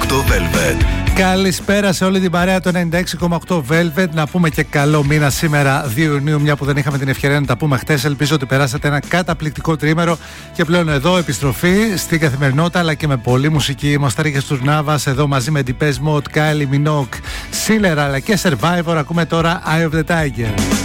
Velvet. Καλησπέρα σε όλη την παρέα το 96,8 Velvet. Να πούμε και καλό μήνα σήμερα 2 Ιουνίου, μια που δεν είχαμε την ευκαιρία να τα πούμε χτες. Ελπίζω ότι περάσατε ένα καταπληκτικό τρίμερο. Και πλέον εδώ επιστροφή στην καθημερινότητα, αλλά και με πολλή μουσική. Είμαστε Ρίγες του Νάβας εδώ μαζί με Depeche Mode, Kylie Minogue, Sealer αλλά και Survivor. Ακούμε τώρα Eye of the Tiger.